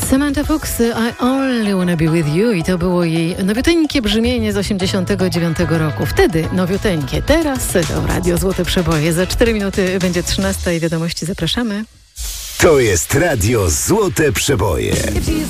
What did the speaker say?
Samantha Fox, I Only Wanna Be With You, i to było jej nowiuteńkie brzmienie z 89 roku. Wtedy nowiuteńkie, teraz to Radio Złote Przeboje. Za 4 minuty będzie 13 i wiadomości, zapraszamy. To jest Radio Złote Przeboje.